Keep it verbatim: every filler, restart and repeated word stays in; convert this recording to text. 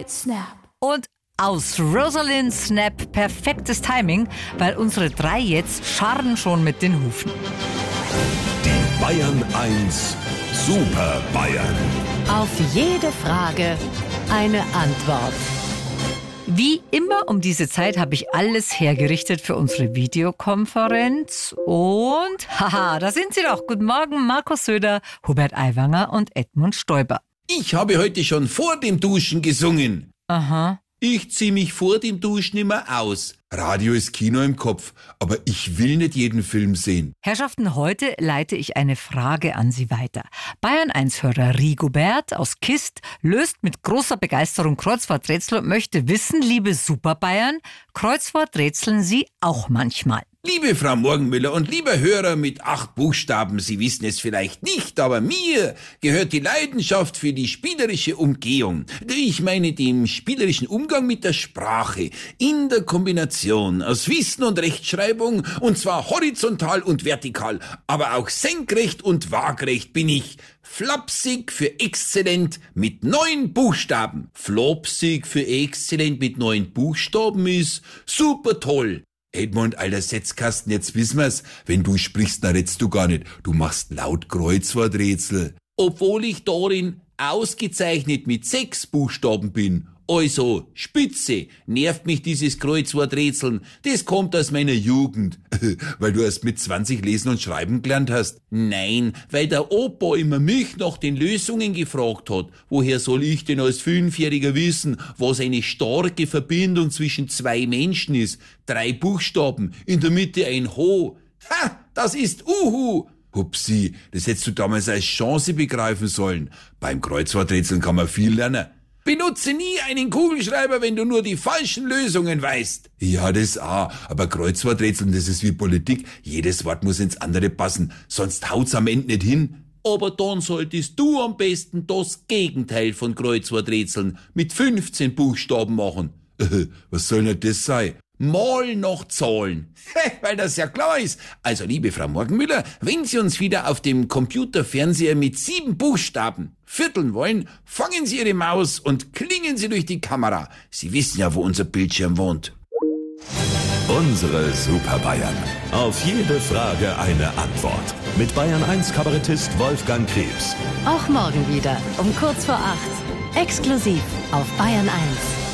Rosalind Snap. Und aus Rosalind Snap perfektes Timing, weil unsere drei jetzt scharren schon mit den Hufen. Die Bayern eins Super Bayern. Auf jede Frage eine Antwort. Wie immer um diese Zeit habe ich alles hergerichtet für unsere Videokonferenz. Und, haha, da sind sie doch. Guten Morgen, Markus Söder, Hubert Aiwanger und Edmund Stoiber. Ich habe heute schon vor dem Duschen gesungen. Aha. Ich zieh mich vor dem Duschen immer aus. Radio ist Kino im Kopf, aber ich will nicht jeden Film sehen. Herrschaften, heute leite ich eine Frage an Sie weiter. Bayern eins Hörer Rigobert aus Kist löst mit großer Begeisterung Kreuzworträtsel und möchte wissen, liebe Super Bayern, Kreuzworträtseln Sie auch manchmal? Liebe Frau Morgenmüller und lieber Hörer mit acht Buchstaben, Sie wissen es vielleicht nicht, aber mir gehört die Leidenschaft für die spielerische Umgehung. Ich meine den spielerischen Umgang mit der Sprache in der Kombination aus Wissen und Rechtschreibung, und zwar horizontal und vertikal, aber auch senkrecht und waagrecht bin ich. Flapsig für exzellent mit neun Buchstaben. Flopsig für exzellent mit neun Buchstaben ist super toll. Edmund, alter Setzkasten, jetzt wissen wir's. Wenn du sprichst, dann redst du gar nicht. Du machst laut Kreuzworträtsel. Obwohl ich darin ausgezeichnet mit sechs Buchstaben bin. Also, spitze, nervt mich dieses Kreuzworträtseln. Das kommt aus meiner Jugend. Weil du erst mit zwanzig lesen und schreiben gelernt hast. Nein, weil der Opa immer mich nach den Lösungen gefragt hat. Woher soll ich denn als Fünfjähriger wissen, was eine starke Verbindung zwischen zwei Menschen ist? Drei Buchstaben, in der Mitte ein Ho. Ha, das ist Uhu. Hupsi, das hättest du damals als Chance begreifen sollen. Beim Kreuzworträtseln kann man viel lernen. Benutze nie einen Kugelschreiber, wenn du nur die falschen Lösungen weißt. Ja, das auch. Aber Kreuzworträtseln, das ist wie Politik. Jedes Wort muss ins andere passen, sonst haut's am Ende nicht hin. Aber dann solltest du am besten das Gegenteil von Kreuzworträtseln mit fünfzehn Buchstaben machen. Was soll denn das sein? Mal nach Zahlen. Weil das ja klar ist. Also, liebe Frau Morgenmüller, wenn Sie uns wieder auf dem Computerfernseher mit sieben Buchstaben vierteln wollen, fangen Sie Ihre Maus und klingen Sie durch die Kamera. Sie wissen ja, wo unser Bildschirm wohnt. Unsere Super Bayern. Auf jede Frage eine Antwort. Mit Bayern eins Kabarettist Wolfgang Krebs. Auch morgen wieder um kurz vor acht. Exklusiv auf Bayern eins.